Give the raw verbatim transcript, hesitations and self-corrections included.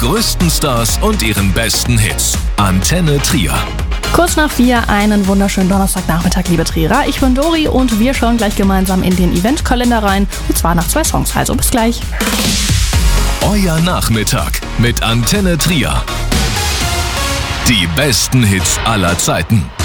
größten Stars und ihren besten Hits. Antenne Trier. Kurz nach vier, einen wunderschönen Donnerstagnachmittag, liebe Trierer. Ich bin Dori und wir schauen gleich gemeinsam in den Eventkalender rein. Und zwar nach zwei Songs, also bis gleich. Euer Nachmittag mit Antenne Trier. Die besten Hits aller Zeiten.